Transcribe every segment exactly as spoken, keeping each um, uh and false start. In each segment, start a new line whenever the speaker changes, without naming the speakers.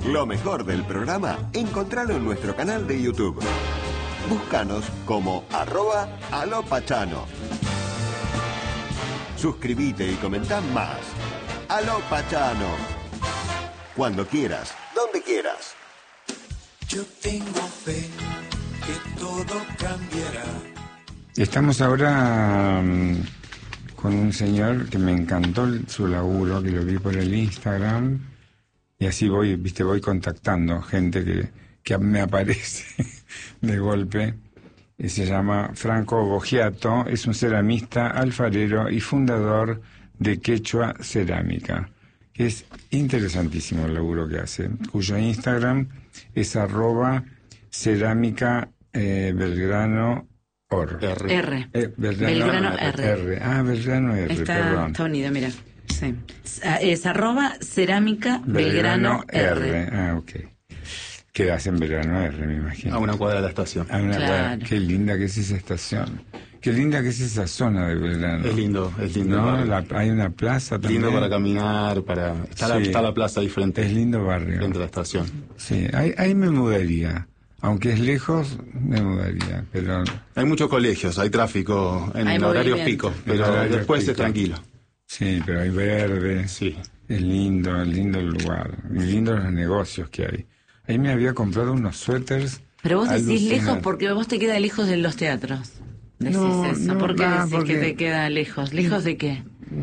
Lo mejor del programa, encontralo en nuestro canal de YouTube. Búscanos como arroba alopachano. Suscríbete y comentá más. Aló Pachano. Cuando quieras, donde quieras.
Yo tengo fe que todo cambiará.
Estamos ahora um, con un señor que me encantó su laburo, que lo vi por el Instagram, y así voy, viste, voy contactando gente que, que me aparece de golpe. Y se llama Franco Bogiato, es un ceramista, alfarero y fundador de Quechua Cerámica. Es interesantísimo el laburo que hace, cuyo Instagram es arroba cerámica eh, Belgrano Or.
R. R.
Eh, Belgrano,
Belgrano R.
R. Ah, Belgrano R,
está,
perdón.
Está unido, mira. Sí. Es arroba cerámica Belgrano, Belgrano R.
R. Ah, ok. Quedas en Belgrano R, me imagino.
A una cuadra de la estación.
A una
claro.
cuadra. Qué linda que es esa estación. Qué linda que es esa zona de Belgrano.
Es lindo, es lindo.
¿No? La, hay una plaza también.
Lindo para caminar, para... Está,
sí.
la, está la plaza diferente.
Es lindo barrio.
Dentro de la estación.
Sí, ahí, ahí me mudaría. Aunque es lejos, me mudaría, pero...
Hay muchos colegios, hay tráfico en
hay
horarios picos, pero
horarios
después
pico.
Es tranquilo.
Sí, pero hay verde.
Sí.
Es lindo, es lindo el lugar. Y lindos los negocios que hay. Ahí me había comprado unos suéteres.
Pero vos decís
alucinantes.
lejos porque vos te queda lejos de los teatros. Decís
No,
eso.
no,
¿Por qué
no,
decís
porque-
que te queda lejos? ¿Lejos de qué?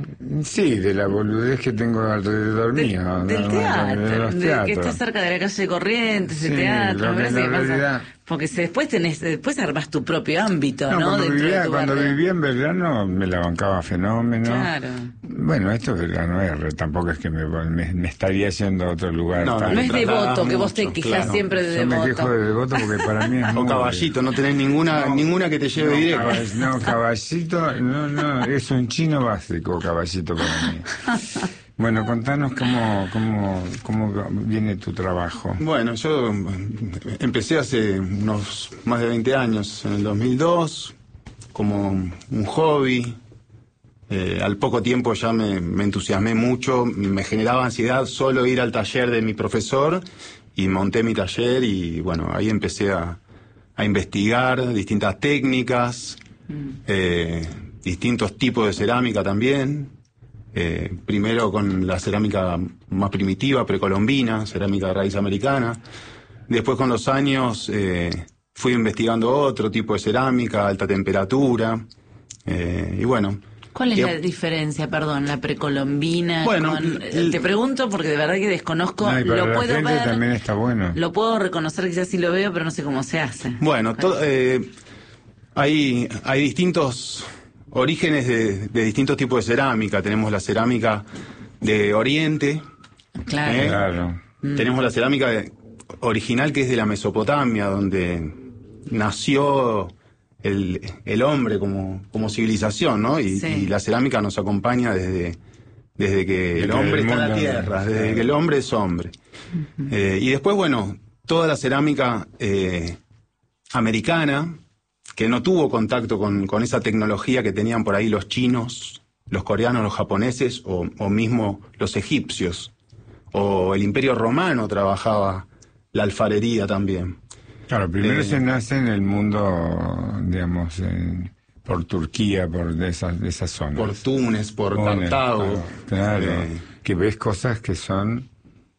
Sí, de la boludez que tengo alrededor
Del,
mío.
del
¿no?
teatro,
De los
de que
teatros.
está cerca de la calle Corrientes, el
Sí,
teatro,
lo
me
que
parece
en
que pasa-
realidad-
porque si después tenés, después armás tu propio ámbito, ¿no?
No, cuando,
Dentro
vivía,
de tu
cuando
barrio.
vivía en Belgrano me la bancaba fenómeno.
Claro.
Bueno, esto es Belgrano R, tampoco es que me, me, me estaría yendo a otro lugar.
No,
tan-
No es
Trasladás
devoto, que vos te
mucho,
quejás
claro.
siempre de
Yo me quejo
devoto.
de devoto porque para mí es
O
muy...
caballito, no tenés ninguna
No,
ninguna que te lleve
no,
directo.
caball- no, caballito, no, no, es un chino básico, caballito para mí. Bueno, contanos cómo, cómo, cómo viene tu trabajo.
Bueno, yo empecé hace unos más de veinte años, en el dos mil dos, como un hobby. Eh, al poco tiempo ya me, me entusiasmé mucho, me generaba ansiedad solo ir al taller de mi profesor y monté mi taller y bueno, ahí empecé a, a investigar distintas técnicas, eh, distintos tipos de cerámica también. Eh, primero con la cerámica más primitiva, precolombina, cerámica de raíz americana. Después con los años eh, fui investigando otro tipo de cerámica, alta temperatura. Eh, y bueno.
¿Cuál es
y-
la diferencia, perdón, la precolombina?
Bueno,
con-
el-
te pregunto porque de verdad que desconozco,
No, y para
lo
la
puedo
gente
ver,
también está bueno.
lo puedo reconocer, quizás sí lo veo, pero no sé cómo se hace.
Bueno, to- eh, hay, hay distintos orígenes de, de distintos tipos de cerámica. Tenemos la cerámica de Oriente,
Claro.
¿eh?
Claro.
Tenemos la cerámica de- original que es de la Mesopotamia, donde nació el, el hombre como, como civilización, ¿no? Y,
Sí.
y la cerámica nos acompaña desde, desde que el
Desde
hombre
el
está en la
mundo,
tierra, desde
claro.
que el hombre es hombre. Eh, y después, bueno, toda la cerámica eh, americana, que no tuvo contacto con, con esa tecnología que tenían por ahí los chinos, los coreanos, los japoneses o, o mismo los egipcios. O el Imperio Romano trabajaba la alfarería también.
Claro, primero
Eh,
se nace en el mundo, digamos, en- por Turquía, por de esas, de esas zonas.
Por Túnez, por
Túnez,
Cartago.
Claro, claro,
Eh,
que ves cosas que son...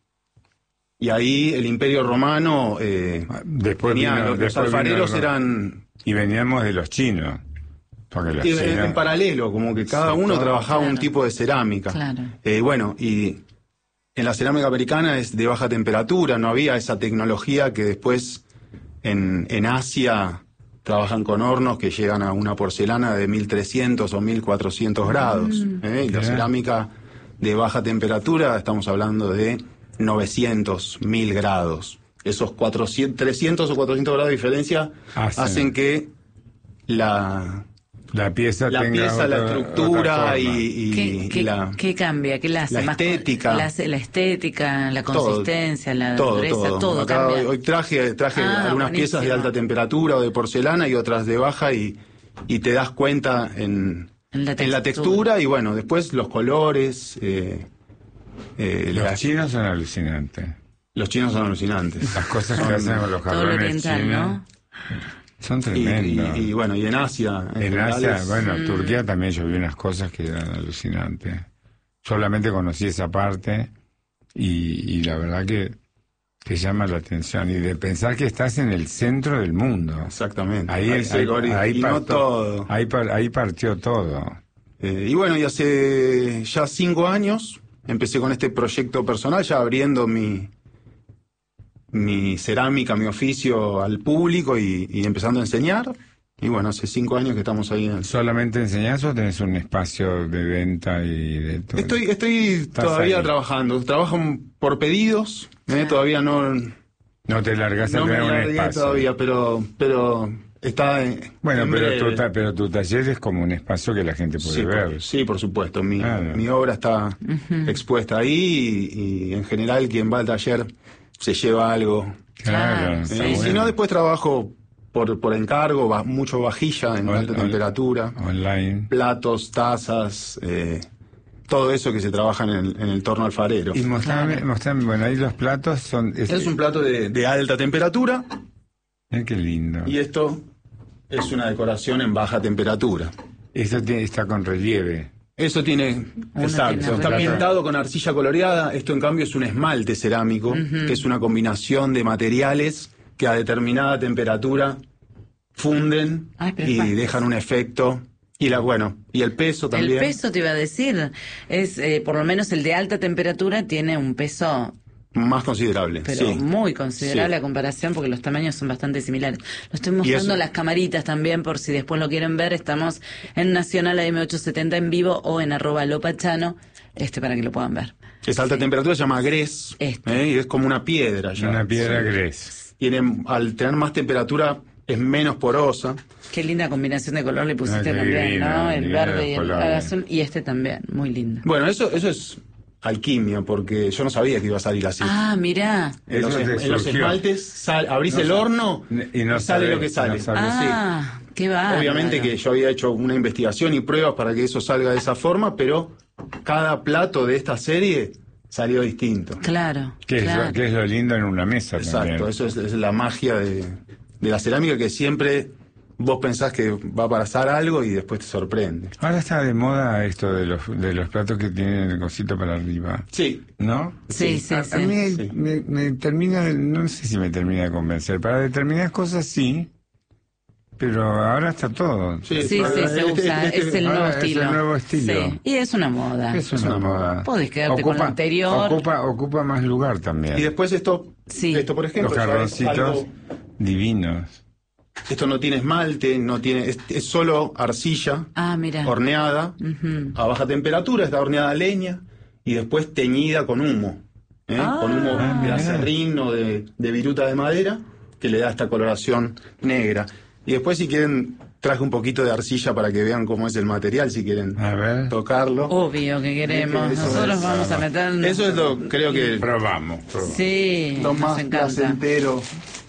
y ahí el Imperio Romano eh,
Después
tenía-
vino-
los, los
después vino
alfareros
el-
eran
Y veníamos de los chinos. Porque los
en,
chinos...
en paralelo, como que cada
Sí,
uno
todo,
trabajaba un
claro.
tipo de cerámica.
Claro.
Eh, bueno, y en la cerámica americana es de baja temperatura, no había esa tecnología que después en, en Asia trabajan con hornos que llegan a una porcelana de mil trescientos o mil cuatrocientos grados. ¿eh? Y la
Mirá.
cerámica de baja temperatura, estamos hablando de novecientos, mil grados. Esos cuatrocientos, trescientos o cuatrocientos grados de diferencia
Hacen.
hacen que la,
La pieza
la,
tenga
pieza, la
otra-
estructura
otra forma.
y, y
¿Qué, qué,
la...
qué cambia? ¿Qué la hace
la
más?
estética.
La, hace- la estética, la
Todo,
consistencia, la
todo,
dureza,
todo.
todo,
Acá
cambia.
hoy, hoy traje, traje
Ah,
algunas piezas de
buenísimo.
alta temperatura o de porcelana y otras de baja y, y te das cuenta en,
En la
en la
textura.
textura y bueno, después los colores, eh, eh,
Los
la,
chinos son alucinantes.
Los chinos son alucinantes.
Las cosas que
Son-
hacen con los
Todo lo
jarrones
oriental,
chinos
¿no?
son
y,
tremendos.
y- y bueno, y en Asia. En,
En
general
Asia,
es-
bueno,
Mm.
Turquía también yo vi unas cosas que eran alucinantes. Solamente conocí esa parte y, y la verdad que te llama la atención. Y de pensar que estás en el centro del mundo.
Exactamente.
Ahí,
Ahí
ahí,
se ori-
ahí
y no
partió-
todo.
Ahí, par- ahí partió todo.
Eh, y bueno, y hace ya cinco años empecé con este proyecto personal, ya abriendo mi, mi cerámica, mi oficio al público y, y empezando a enseñar. Y bueno, hace cinco años que estamos ahí. En...
¿Solamente enseñás o tenés un espacio de venta y de todo?
Estoy, estoy
Estás
todavía
ahí.
trabajando. Trabajo por pedidos. eh, todavía no,
No te largas a
no me
tener un
largué
espacio.
todavía, pero, pero está en,
Bueno,
en
pero
breve.
tu, ta- pero tu taller es como un espacio que la gente puede
Sí,
ver.
por, sí, por supuesto. Mi,
Claro.
mi obra está expuesta ahí y, y en general quien va al taller se lleva algo.
Claro.
Claro,
está
Eh, y si
bueno.
no, después trabajo por, por encargo, va, mucho vajilla en
On-
alta
on-
temperatura,
Online.
platos, tazas, eh, todo eso que se trabaja en el, en el torno alfarero.
Y mostrame, mostrame, bueno, ahí los platos son... Es,
Es un plato de, de alta temperatura
Mirá qué lindo.
y esto es una decoración en baja temperatura.
Esto tiene- está con relieve.
Eso tiene, exacto,
tiene
está
relieve.
pintado con arcilla coloreada. Esto en cambio es un esmalte cerámico, que es una combinación de materiales que a determinada temperatura funden
Ay, pero
y
es más-
dejan un efecto. Y la bueno, y el peso también.
El peso te iba a decir, es eh, por lo menos el de alta temperatura tiene un peso,
más considerable.
pero
sí.
muy considerable
Sí.
a comparación porque los tamaños son bastante similares. Lo estoy mostrando
eso-
las camaritas también por si después lo quieren ver. Estamos en Nacional A M ochocientos setenta en vivo o en arroba lopachano, este para que lo puedan ver.
Esa alta temperatura se llama grés,
Este.
¿eh? Y es como una piedra ya.
Una piedra
Sí.
gres.
Tiene, al tener más temperatura es menos porosa.
Qué linda combinación de color le pusiste
Ah, qué
también,
divino,
¿no? El
divino
verde y el
color.
azul y este también, muy lindo.
Bueno, eso, eso es alquimia, porque yo no sabía que iba a salir así.
Ah, mirá.
En los,
Eso te
en los
surgió.
esmaltes sal- abrís
No
el
sa-
horno
y no
sale
sabés,
lo que sale.
no sabés.
Ah, qué va.
Obviamente que yo había hecho una investigación y pruebas para que eso salga de esa forma, pero cada plato de esta serie salió distinto.
Claro,
¿Qué es,
claro.
lo, qué es lo lindo en una mesa
Exacto,
también?
eso es, es la magia de, de la cerámica, que siempre vos pensás que va a pasar algo y después te sorprende.
Ahora está de moda esto de los, de los platos que tienen el cosito para arriba,
Sí,
¿no?
Sí, sí,
A,
sí.
a mí
Sí.
me, me termina, de- no sé si me termina de convencer. Para determinadas cosas sí, pero ahora está todo.
sí,
Sí, sí, se
Este-
usa,
este-
es el
ahora
nuevo
es el
estilo.
nuevo estilo.
Sí, y es una moda.
Es una,
una
moda.
Podés quedarte con lo anterior.
Ocupa, ocupa más lugar también.
Y después esto,
Sí.
esto por ejemplo,
Los
ya es
jarroncitos
algo-
divinos.
esto no tiene esmalte, no tiene, es, es solo arcilla
Ah, mira.
horneada
Ujú.
a baja temperatura, está horneada a leña y después teñida con humo, ¿eh?
Ah.
con humo
Ah,
de
mirá.
acerrín o de, de viruta de madera que le da esta coloración negra. Y después, si quieren, traje un poquito de arcilla para que vean cómo es el material, si quieren
A ver.
tocarlo.
Obvio que queremos.
Eso
Nosotros
es,
vamos a
claro.
meter.
Eso es lo, creo que
Probamos, probamos.
Sí,
lo
nos
más
encanta.
placentero.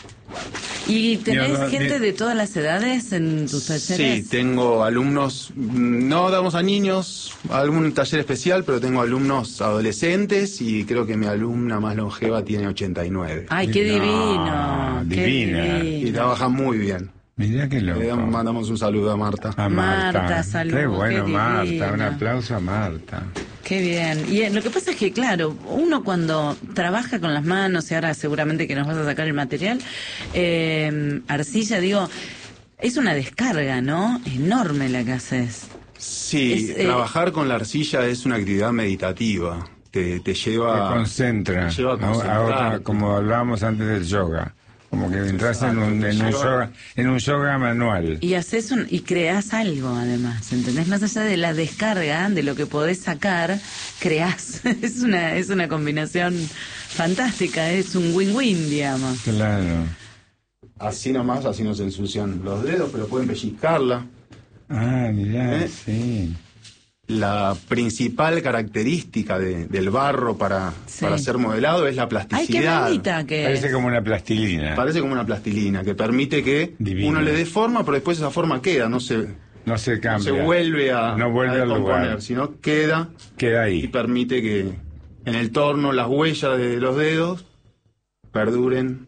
¿Y tenés
Mira,
gente
mira.
de todas las edades en tus
Sí,
talleres?
tengo alumnos, mm, no damos a niños algún taller especial, pero tengo alumnos adolescentes y creo que mi alumna más longeva tiene ochenta y nueve.
Ay, qué
No,
divino. qué
divina.
divino.
Y trabaja muy bien.
Mirá qué loco.
Le damos- mandamos un saludo a Marta.
A Marta.
Marta, saludos,
Qué bueno,
qué
Marta.
divina.
Un aplauso a Marta.
Qué bien. Y eh, lo que pasa es que, claro, uno cuando trabaja con las manos, y ahora seguramente que nos vas a sacar el material, eh, arcilla, digo, es una descarga, ¿no? Enorme la que haces.
Sí,
Es, eh,
trabajar con la arcilla es una actividad meditativa. Te, te
Te
lleva...
concentra.
te lleva a
A- a
concentrarte.
otra- como hablábamos antes del yoga. Como que entras en
Exacto,
un,
te
en, un
lleva-
yoga, en un yoga manual.
Y haces un, y creás algo, además, ¿entendés? Más allá de la descarga, de lo que podés sacar, creás. Es una, es una combinación fantástica, es un win-win, digamos.
Claro.
Así nomás, así no se ensucian los dedos, pero pueden pellizcarla.
Ah, mirá,
¿Eh?
sí.
La principal característica de- del barro para,
Sí.
para ser modelado es la
Ay, qué
plasticidad.
bonita que
Parece
es.
como una plastilina.
Parece como una plastilina que permite que
Divino.
uno le dé forma, pero después esa forma queda, no se,
No se
no
cambia.
se vuelve a,
No vuelve
a
al
descomponer,
lugar.
sino queda
Queda
y
ahí.
permite que en el torno las huellas de los dedos perduren.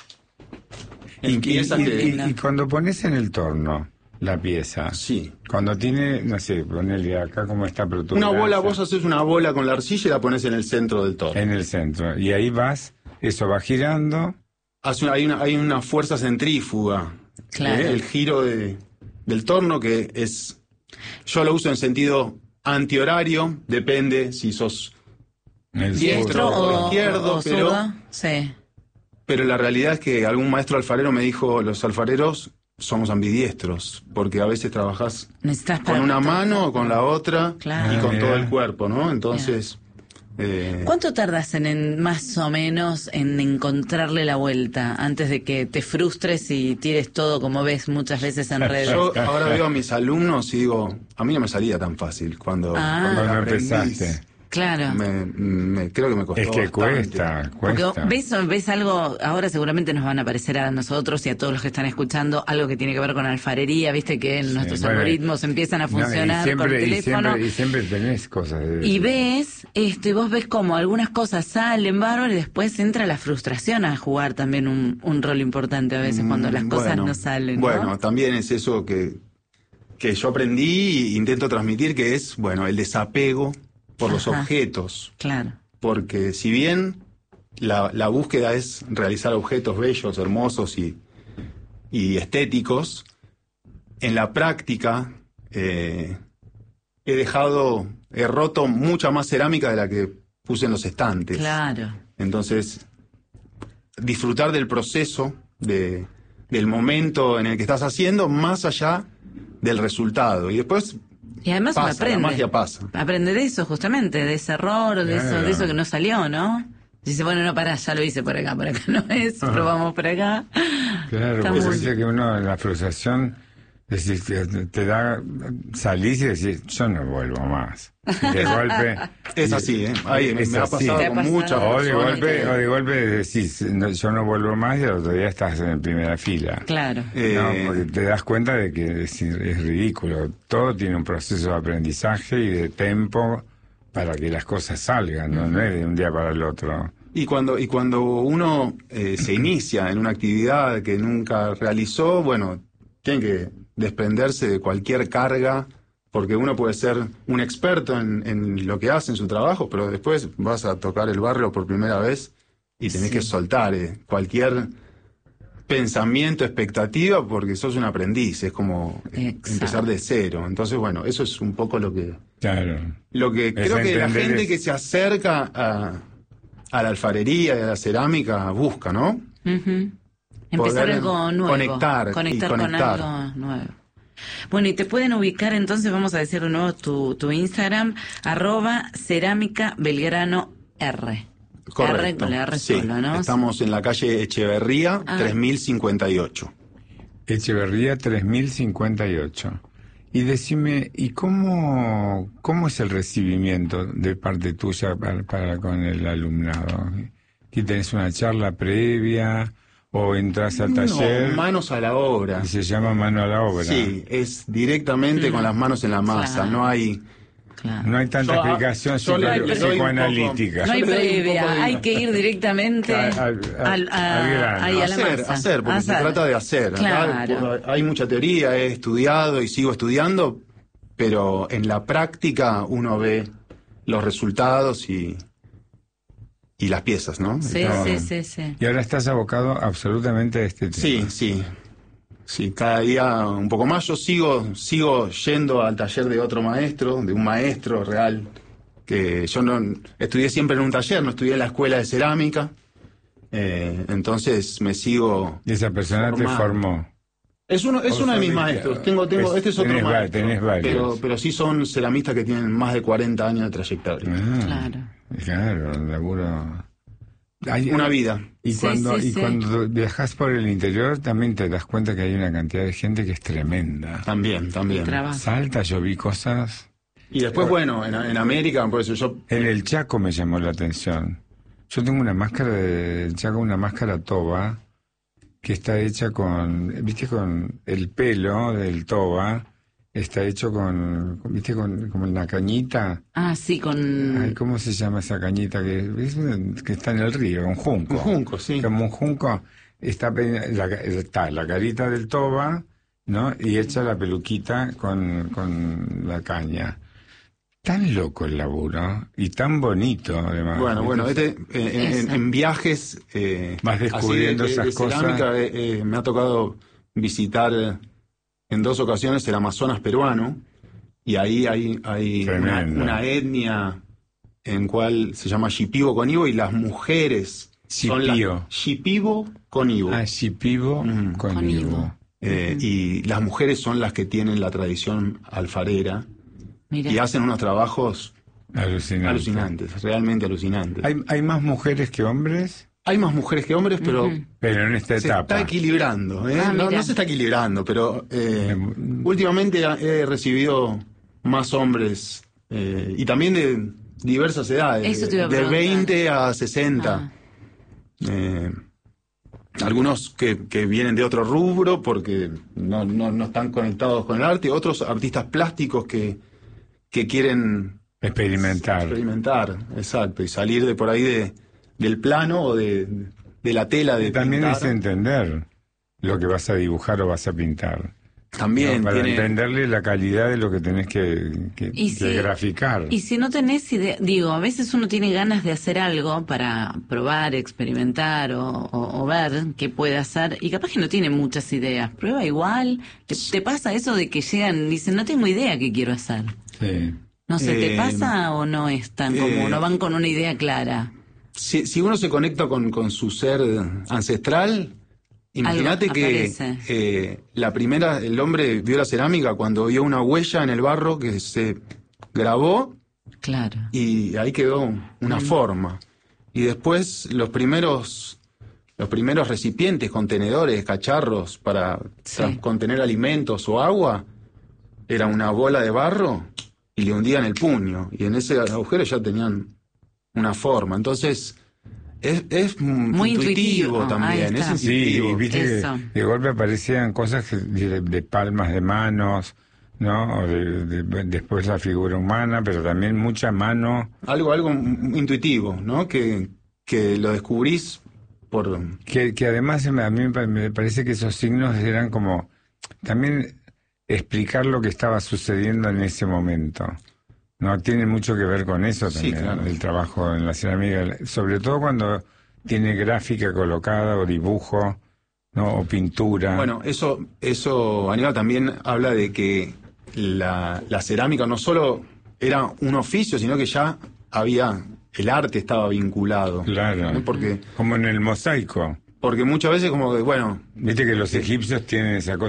Y,
En piezas
y-
que-
y- y cuando pones en el torno la pieza,
Sí.
cuando tiene, no sé, ponele acá como está
Una
protuberancia,
bola, vos haces una bola con la arcilla y la pones en el centro del torno.
en el centro, y ahí vas, eso va girando,
Hace una- hay, una, hay una fuerza centrífuga.
Claro.
¿eh? El giro de, del torno que es... Yo lo uso en sentido antihorario, depende si sos...
el
Diestro
sur.
o izquierdo, pero-
zurdo. Sí.
Pero la realidad es que algún maestro alfarero me dijo, los alfareros somos ambidiestros, porque a veces trabajás
Necesitas
con
para-
una mano o con la otra
Claro.
y con
Ah,
todo
mira.
el cuerpo, ¿no? Entonces... eh,
¿Cuánto tardas en, en más o menos en encontrarle la vuelta antes de que te frustres y tires todo como ves muchas veces en redes?
Yo ahora veo a mis alumnos y digo, a mí no me salía tan fácil cuando,
Ah.
cuando
Cuando
la aprendí.
empezaste.
Claro.
Me, me- creo que me costó
Es que
bastante.
cuesta,
Porque
cuesta.
ves, ves algo, ahora seguramente nos van a aparecer a nosotros y a todos los que están escuchando algo que tiene que ver con alfarería, viste que en
Sí,
nuestros
bueno,
algoritmos empiezan a
No, y
funcionar
siempre-
por
y
teléfono.
siempre- Y siempre, tenés cosas. de-
Y ves, esto, y vos ves como algunas cosas salen bárbaro y después entra la frustración a jugar también un, un rol importante a veces cuando las
Mm,
cosas
bueno,
no salen, ¿no?
Bueno, también es eso que, que yo aprendí e intento transmitir, que es, bueno, el desapego por los
Ajá.
objetos.
Claro.
Porque si bien la, la búsqueda es realizar objetos bellos, hermosos y, y estéticos, en la práctica eh, he dejado, he roto mucha más cerámica de la que puse en los estantes.
Claro.
Entonces, disfrutar del proceso, de, del momento en el que estás haciendo, más allá del resultado. Y después
Y además uno
pasa, la
aprende.
magia pasa.
Aprende de eso, justamente, de ese error, de, eso,
Claro.
de eso que no salió, ¿no? Dice, bueno, no, pará, ya lo hice por acá, por acá no es, probamos por acá.
Claro,
Está
porque
muy-
dice que uno en la frustración decís, te, te da, salís y decís, yo no vuelvo más. De golpe.
Es así, ¿eh? Ahí,
Es
me ha
así.
pasado
¿Te ha
con
pasado?
muchas
O de
personas.
golpe, o de golpe decís, no, yo no vuelvo más y el otro día estás en primera fila.
Claro.
Eh,
No, porque te das cuenta de que es, es ridículo. Todo tiene un proceso de aprendizaje y de tiempo para que las cosas salgan, no, no es de un día para el otro.
Y cuando, y cuando uno eh, se inicia en una actividad que nunca realizó, bueno, tiene que desprenderse de cualquier carga, porque uno puede ser un experto en, en lo que hace en su trabajo, pero después vas a tocar el barrio por primera vez y tenés
Sí.
que soltar eh, cualquier pensamiento, expectativa, porque sos un aprendiz, es como eh,
Exacto.
empezar de cero. Entonces, bueno, eso es un poco lo que...
Claro.
Lo que
Es
creo que la
entender
gente
es-
que se acerca a, a la alfarería y a la cerámica busca, ¿no?
Ujú. Empezar
Poder
algo nuevo.
conectar y
Conectar con
conectar.
algo nuevo. Bueno, y te pueden ubicar entonces, vamos a decir de nuevo tu, tu Instagram, arroba cerámica Belgrano R. R con la R
Sí,
solo, ¿no?
estamos en la calle Echeverría,
Ah.
tres mil cincuenta y ocho.
Echeverría tres mil cincuenta y ocho. Y decime, ¿y cómo, cómo es el recibimiento de parte tuya para, para con el alumnado? ¿Que tenés una charla previa o entras al taller
No, manos a la obra.
y se llama mano a la obra?
Sí, es directamente con las manos en la masa,
Claro.
no hay...
Claro.
No hay tanta
Yo, ah,
explicación
yo le-
psico-
le doy un
psicoanalítica.
No hay
Yo le doy un
previa,
poco de-
hay que ir directamente
Al- al-
al, a,
al grano.
ahí a la
hacer,
masa.
hacer, porque se
Hacer.
trata de hacer. Acá
Claro.
hay mucha teoría, he estudiado y sigo estudiando, pero en la práctica uno ve los resultados y, y las piezas, ¿no?
Sí,
Está-
sí, sí, sí.
Y ahora estás abocado absolutamente a este tema.
Sí, sí. Sí, cada día un poco más. Yo sigo, sigo yendo al taller de otro maestro, de un maestro real, que yo no estudié siempre en un taller, no estudié en la escuela de cerámica. Eh, entonces me sigo.
Y esa persona te
Formado.
formó.
Es uno, es
O
uno de mis
son-
maestros. Tengo, tengo,
es-
este es otro
tenés va-
maestro.
tenés varios.
Pero, pero sí son ceramistas que tienen más de cuarenta años de trayectoria.
Ah,
Claro.
Claro, laburo. Hay-
Una vida.
Y
Sí,
cuando,
sí,
y
sí.
cuando viajas por el interior también te das cuenta que hay una cantidad de gente que es tremenda.
También, también.
Trabajo.
Salta, yo vi cosas.
Y después, bueno, en, en América, por eso yo.
En el Chaco me llamó la atención. Yo tengo una máscara de del Chaco, una máscara toba, que está hecha con, viste, con el pelo del toba, está hecho con, con- ¿viste? Con, como una cañita.
Ah, sí, con...
Ay, ¿cómo se llama esa cañita que, es una- que está en el río? Un junco.
Un junco, sí.
Como un junco. Está, pe- la, está la carita del toba, ¿no? Y hecha la peluquita con, con la caña. Tan loco el laburo y tan bonito, además.
Bueno, bueno,
Entonces,
este, eh, en, en- en viajes eh,
Vas descubriendo
así de- de-
esas
de cerámica,
cosas.
eh, eh, me ha tocado visitar eh, en dos ocasiones el Amazonas peruano, y ahí hay, hay una,
Tremendo.
una etnia en cual se llama Shipibo Conibo, y las mujeres son
Shipibo.
las Shipibo Conibo.
Ah, Shipibo
Mm.
con
Con
Ivo.
Ivo.
Eh, y las mujeres son las que tienen la tradición alfarera
Mira.
y hacen unos trabajos
Alucinante.
alucinantes, realmente alucinantes.
¿Hay, hay más mujeres que hombres?
Hay más mujeres que hombres, pero
Pero en esta
se
etapa.
está equilibrando. ¿eh?
Ah,
no,
mira.
no se está equilibrando, pero eh,
Em,
últimamente he recibido más hombres eh, y también de diversas edades,
Eso te iba a
de
preguntar.
veinte a sesenta.
Ah.
Eh, algunos que, que vienen de otro rubro porque no, no, no están conectados con el arte, otros artistas plásticos que, que quieren
Experimentar.
experimentar, exacto, y salir de por ahí de, del plano o de, de la tela de
También
pintar.
es entender lo que vas a dibujar o vas a pintar.
También
¿no? Para
tiene...
entenderle la calidad de lo que tenés que, que-
Y
que
si-
graficar.
Y si no tenés idea, digo, a veces uno tiene ganas de hacer algo para probar, experimentar o, o- o ver qué puede hacer y capaz que no tiene muchas ideas. Prueba igual. ¿Te, te pasa eso de que llegan y dicen, no tengo idea qué quiero hacer?
Sí.
No sé, ¿te
Eh,
pasa o no es tan como
eh,
no van con una idea clara?
Si, si uno se conecta con, con su ser ancestral, imagínate
Algo
que
aparece.
eh, la primera, el hombre vio la cerámica cuando vio una huella en el barro que se grabó
Claro.
y ahí quedó una forma. Y después los primeros, los primeros recipientes, contenedores, cacharros para
Sí.
tra- contener alimentos o agua, era una bola de barro y le hundían el puño. Y en ese agujero ya tenían una forma. Entonces, es, es
Muy intuitivo.
intuitivo
Ahí
también, es
está.
Sí,
intuitivo.
y viste que
Eso.
de golpe aparecían cosas que- de, de palmas de manos, ¿no? O de- de- después la figura humana, pero también mucha mano.
Algo, algo intuitivo, ¿no? Que, que lo descubrís por...
Que, que además a mí me pa- me parece que esos signos eran como también explicar lo que estaba sucediendo en ese momento. No tiene mucho que ver con eso
Sí,
también,
claro.
el trabajo en la cerámica, sobre todo cuando tiene gráfica colocada o dibujo, ¿no? O pintura.
Bueno, eso, eso, Aníbal, también habla de que la, la cerámica no solo era un oficio, sino que ya había, el arte estaba vinculado.
Claro.
¿no? Porque,
Como en el mosaico.
porque muchas veces como que, bueno,
Viste que los egipcios tienen esa cosa